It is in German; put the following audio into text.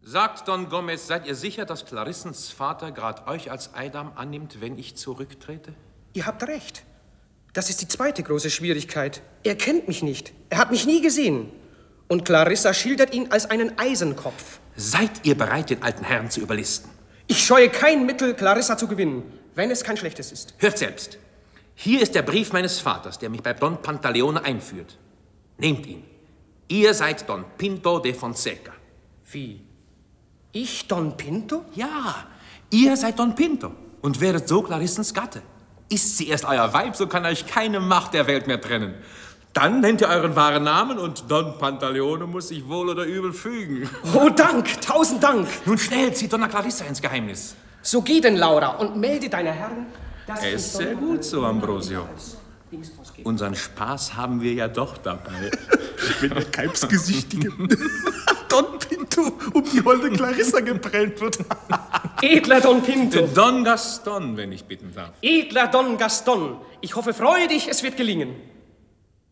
Sagt Don Gomez, seid ihr sicher, dass Clarissens Vater gerade euch als Eidam annimmt, wenn ich zurücktrete? Ihr habt recht. Das ist die zweite große Schwierigkeit. Er kennt mich nicht. Er hat mich nie gesehen. Und Clarissa schildert ihn als einen Eisenkopf. Seid ihr bereit, den alten Herrn zu überlisten? Ich scheue kein Mittel, Clarissa zu gewinnen, wenn es kein schlechtes ist. Hört selbst. Hier ist der Brief meines Vaters, der mich bei Don Pantaleone einführt. Nehmt ihn. Ihr seid Don Pinto de Fonseca. Wie? Ich, Don Pinto? Ja, ihr seid Don Pinto und werdet so Clarissens Gatte. Ist sie erst euer Weib, so kann euch keine Macht der Welt mehr trennen. Dann nennt ihr euren wahren Namen und Don Pantaleone muss sich wohl oder übel fügen. Oh, Dank, 1000 Dank. Nun schnell, zieht Donna Clarissa ins Geheimnis. So geh denn, Laura, und melde deiner Herren, dass Er ist sehr gut so, Ambrosio. Unseren Spaß haben wir ja doch dabei. Ich bin der Kalbsgesichtige. Don Pinto um die holde Clarissa geprellt wird. Edler Don Pinto. Don Gaston, wenn ich bitten darf. Edler Don Gaston. Ich hoffe freudig, es wird gelingen.